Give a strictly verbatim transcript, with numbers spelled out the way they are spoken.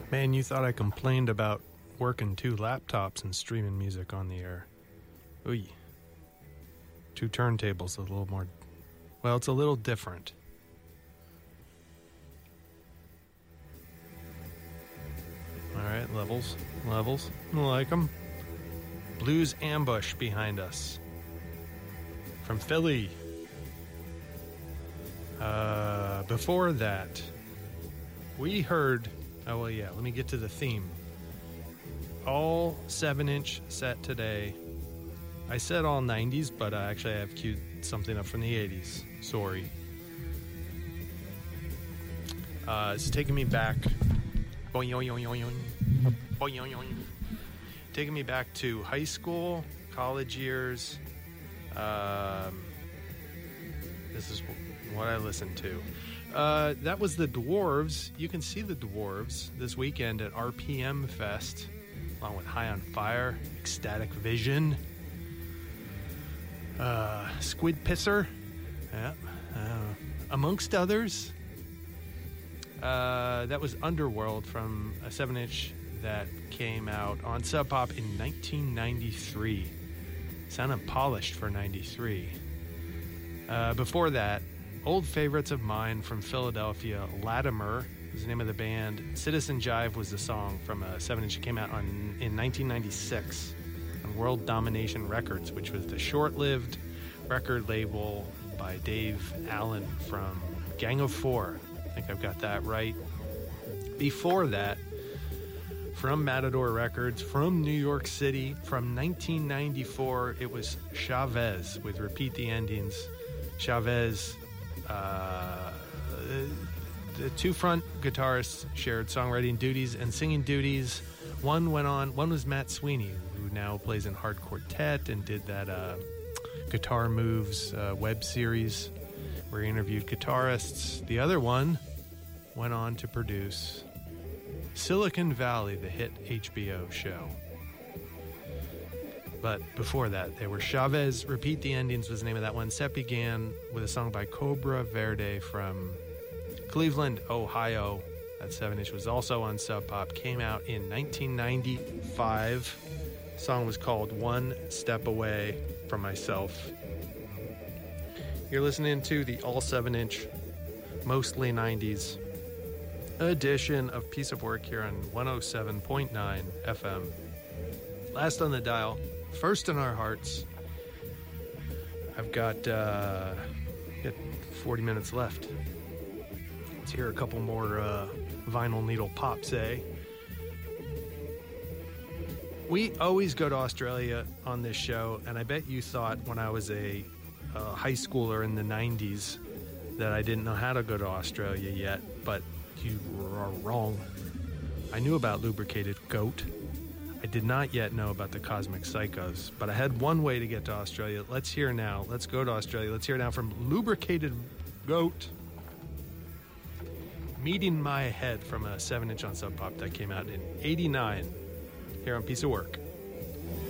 Man, you thought I complained about working two laptops and streaming music on the air. Ooh. Two turntables, a little more... Well, it's a little different. Alright, levels. Levels. I like them. Blues Ambush behind us. From Philly. Uh, before that, we heard... Oh, well, yeah, let me get to the theme. All seven inch set today. I said all nineties, but I actually have queued something up from the eighties. Sorry. Uh, it's taking me back. Taking me back to high school, college years. Um, this is what I listened to. Uh, that was the Dwarves. You can see the Dwarves this weekend at R P M Fest, along with High on Fire, Ecstatic Vision, uh, Squid Pisser, yeah, uh, amongst others. Uh, that was Underworld from a seven inch that came out on Sub Pop in nineteen ninety-three. Sounded polished for ninety-three. Uh, before that, old favorites of mine from Philadelphia, Latimer was the name of the band. Citizen Jive was the song from a seven inch that came out on, in nineteen ninety-six on World Domination Records, which was the short-lived record label by Dave Allen from Gang of Four. I think I've got that right. Before that, from Matador Records, from New York City, from nineteen ninety-four, it was Chavez with Repeat the Endings. Chavez, uh, the two front guitarists shared songwriting duties and singing duties. One went on, one was Matt Sweeney, who now plays in Hard Quartet and did that uh, Guitar Moves uh, web series where he interviewed guitarists. The other one went on to produce Silicon Valley, the hit H B O show. But before that, they were Chavez. Repeat the Endings was the name of that one. Set began with a song by Cobra Verde from Cleveland, Ohio. That seven inch was also on Sub Pop. Came out in nineteen ninety-five. The song was called One Step Away from Myself. You're listening to the all seven inch, mostly nineties edition of Piece of Work here on one oh seven point nine F M. Last on the dial, first in our hearts. I've got, uh, got forty minutes left. Let's hear a couple more uh, vinyl needle pops, eh? We always go to Australia on this show, and I bet you thought when I was a, a high schooler in the nineties that I didn't know how to go to Australia yet, but you are wrong. I knew about Lubricated Goat. I did not yet know about the Cosmic Psychos, but I had one way to get to Australia. Let's hear now. Let's go to Australia. Let's hear now from Lubricated Goat. Meeting My Head from a seven inch on Sub Pop that came out in eighty-nine here on Piece of Work.